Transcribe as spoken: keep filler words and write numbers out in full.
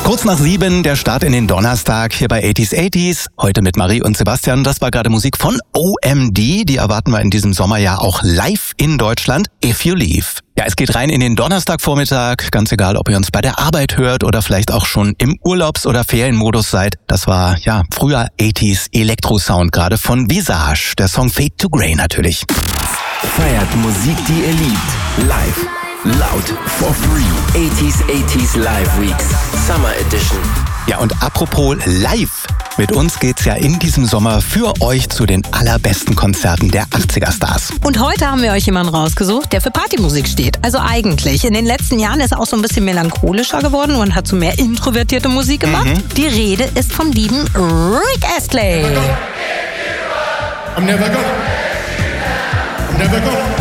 Kurz nach sieben, der Start in den Donnerstag hier bei achtziger achtziger. Heute mit Marie und Sebastian. Das war gerade Musik von O M D. Die erwarten wir in diesem Sommer ja auch live in Deutschland. If You Leave. Ja, es geht rein in den Donnerstagvormittag. Ganz egal, ob ihr uns bei der Arbeit hört oder vielleicht auch schon im Urlaubs- oder Ferienmodus seid. Das war, ja, früher achtziger Elektro-Sound, gerade von Visage. Der Song Fade to Grey natürlich. Feiert Musik, die ihr liebt. Live. Laut. For free. achtziger achtziger Live Weeks. Summer Edition. Ja, und apropos live. Mit uns geht's ja in diesem Sommer für euch zu den allerbesten Konzerten der achtziger-Stars. Und heute haben wir euch jemanden rausgesucht, der für Partymusik steht. Also eigentlich. In den letzten Jahren ist er auch so ein bisschen melancholischer geworden und hat so mehr introvertierte Musik gemacht. Mhm. Die Rede ist vom lieben Rick Astley. I'm never gonna. I'm never gonna.